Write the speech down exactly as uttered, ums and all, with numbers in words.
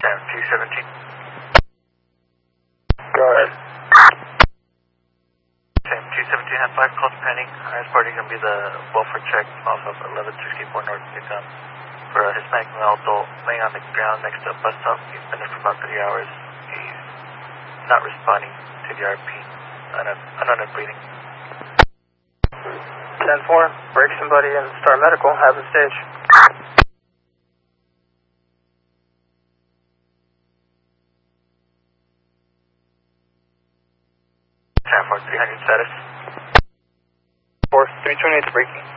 ten two seventeen. Go ahead. ten two seventeen has five calls pending. Highest party going to be the welfare check off of eleven sixty-four North Newcomb for a Hispanic male adult laying on the ground next to a bus stop. He's been there for about three hours. He's not responding to the R P. Unknown breathing. ten four, break somebody and start medical. Have the stage. ten four, three hundred status. four, three twenty-eight breaking.